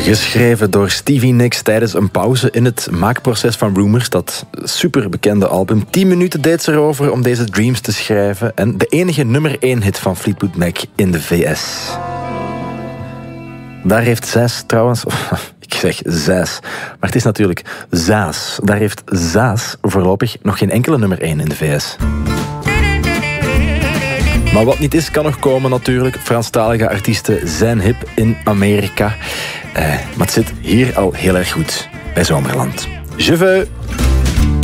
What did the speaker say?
Geschreven door Stevie Nicks tijdens een pauze in het maakproces van Rumours, dat superbekende album. 10 minuten deed ze erover om deze Dreams te schrijven. En de enige nummer 1 hit van Fleetwood Mac in de VS. Daar heeft Zaz trouwens... Ik zeg Zaz, maar het is natuurlijk Zaas. Daar heeft Zaas voorlopig nog geen enkele nummer 1 in de VS. Maar wat niet is, kan nog komen natuurlijk. Franstalige artiesten zijn hip in Amerika. Maar het zit hier al heel erg goed bij Zomerland. Je veux...